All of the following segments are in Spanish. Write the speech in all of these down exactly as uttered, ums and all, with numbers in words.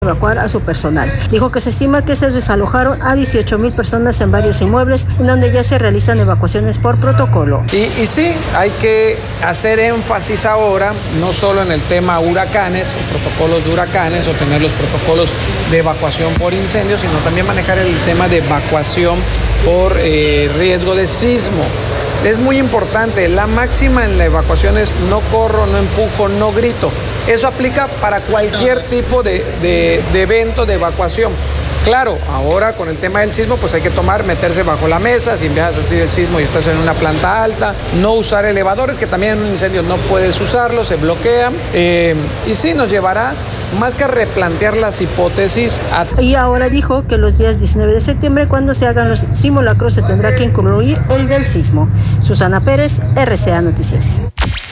evacuar a su personal. Dijo que se estima que se desalojaron a dieciocho mil personas en varios inmuebles en donde ya se realizan evacuaciones por protocolo. Y, y sí, hay que hacer énfasis ahora, no solo en el tema huracanes o protocolos de huracanes o tener los protocolos de evacuación por incendios, sino también manejar el tema de evacuación por eh, riesgo de sismo. Es muy importante, la máxima en la evacuación es no corro, no empujo, no grito. Eso aplica para cualquier tipo de, de, de evento de evacuación. Claro, ahora con el tema del sismo, pues hay que tomar, meterse bajo la mesa, si empiezas a sentir el sismo y estás en una planta alta, no usar elevadores, que también en un incendio no puedes usarlos, se bloquean. Eh, y sí, nos llevará más que a replantear las hipótesis. A... Y ahora dijo que los días diecinueve de septiembre, cuando se hagan los simulacros, se tendrá que incluir el del sismo. Susana Pérez, R C A Noticias.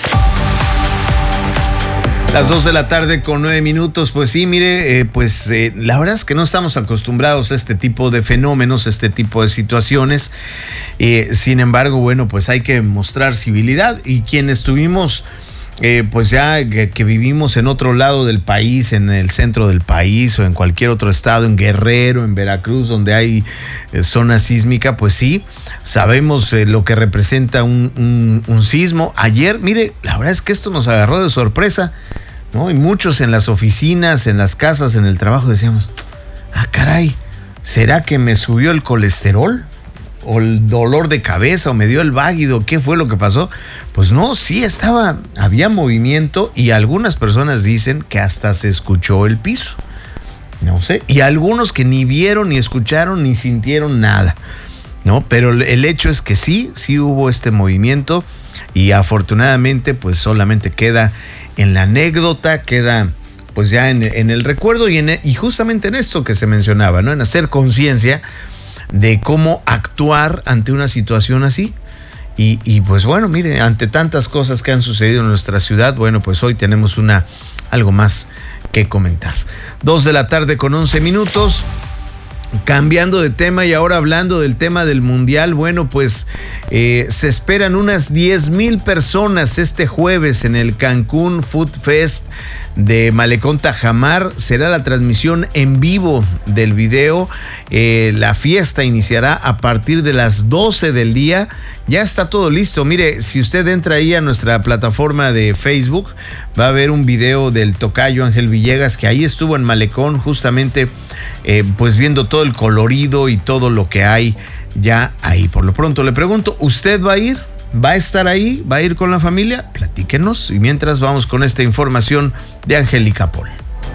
Las dos de la tarde con nueve minutos, pues sí, mire, eh, pues eh, la verdad es que no estamos acostumbrados a este tipo de fenómenos, a este tipo de situaciones. Eh, sin embargo, bueno, pues hay que mostrar civilidad y quienes tuvimos, eh, pues ya que, que vivimos en otro lado del país, en el centro del país o en cualquier otro estado, en Guerrero, en Veracruz, donde hay eh, zona sísmica, pues sí, sabemos eh, lo que representa un, un, un sismo. Ayer, mire, la verdad es que esto nos agarró de sorpresa, ¿no? Y muchos en las oficinas, en las casas, en el trabajo decíamos, ah, caray, ¿será que me subió el colesterol? ¿O el dolor de cabeza? ¿O me dio el váguido? ¿Qué fue lo que pasó? Pues no, sí estaba, había movimiento y algunas personas dicen que hasta se escuchó el piso. No sé, y algunos que ni vieron, ni escucharon, ni sintieron nada, ¿no? Pero el hecho es que sí, sí hubo este movimiento y afortunadamente pues solamente queda en la anécdota, queda pues ya en, en el recuerdo y, en, y justamente en esto que se mencionaba, ¿no? En hacer conciencia de cómo actuar ante una situación así. Y, y pues bueno, mire, ante tantas cosas que han sucedido en nuestra ciudad, bueno, pues hoy tenemos una algo más que comentar. Dos de la tarde con once minutos. Cambiando de tema y ahora hablando del tema del mundial, bueno, pues eh, se esperan unas diez mil personas este jueves en el Cancún Food Fest de Malecón Tajamar. Será la transmisión en vivo del video. Eh, la fiesta iniciará a partir de las doce del día. Ya está todo listo. Mire, si usted entra ahí a nuestra plataforma de Facebook, va a ver un video del tocayo Ángel Villegas, que ahí estuvo en Malecón justamente eh, pues viendo todo el colorido y todo lo que hay ya ahí. Por lo pronto le pregunto, ¿usted va a ir? ¿Va a estar ahí? ¿Va a ir con la familia? Platíquenos. Y mientras vamos con esta información de Angélica Pol.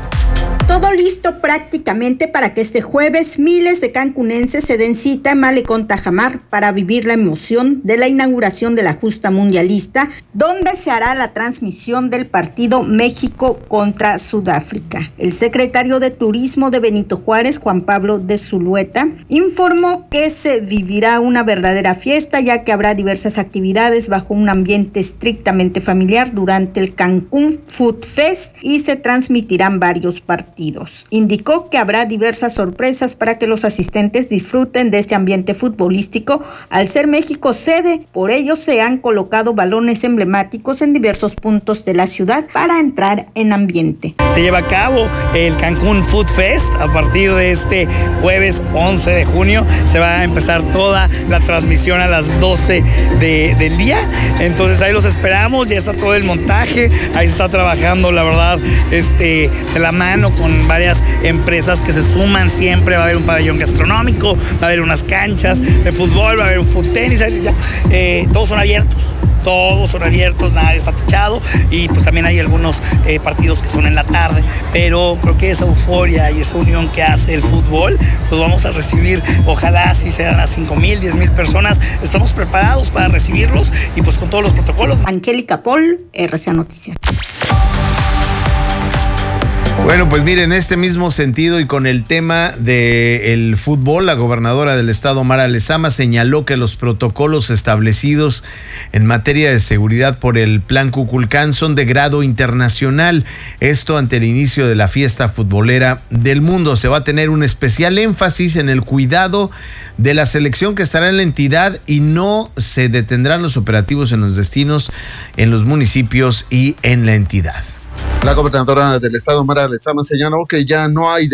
Todo listo prácticamente para que este jueves miles de cancunenses se den cita en Malecón Tajamar para vivir la emoción de la inauguración de la justa mundialista, donde se hará la transmisión del partido México contra Sudáfrica. El secretario de Turismo de Benito Juárez, Juan Pablo de Zulueta, informó que se vivirá una verdadera fiesta, ya que habrá diversas actividades bajo un ambiente estrictamente familiar durante el Cancún Food Fest y se transmitirán varios partidos. Indicó que habrá diversas sorpresas para que los asistentes disfruten de este ambiente futbolístico al ser México sede. Por ello se han colocado balones emblemáticos en diversos puntos de la ciudad para entrar en ambiente. Se lleva a cabo el Cancún Food Fest a partir de este jueves once de junio. Se va a empezar toda la transmisión a las doce de, del día. Entonces ahí los esperamos, ya está todo el montaje, ahí se está trabajando, la verdad, este, de la mano con varias empresas que se suman siempre. Va a haber un pabellón gastronómico, va a haber unas canchas de fútbol, va a haber un food tenis, eh, todos son abiertos. Todos son abiertos, nada está techado y pues también hay algunos eh, partidos que son en la tarde, pero creo que esa euforia y esa unión que hace el fútbol, pues vamos a recibir, ojalá si sean a cinco mil, diez mil personas, estamos preparados para recibirlos y pues con todos los protocolos. Angélica Pol, R C A Noticias. Bueno, pues miren, en este mismo sentido y con el tema del fútbol, la gobernadora del estado, Mara Lezama, señaló que los protocolos establecidos en materia de seguridad por el Plan Cuculcán son de grado internacional. Esto ante el inicio de la fiesta futbolera del mundo. Se va a tener un especial énfasis en el cuidado de la selección que estará en la entidad y no se detendrán los operativos en los destinos, en los municipios y en la entidad. La gobernadora del estado, Mara Lezama, señaló que ya no hay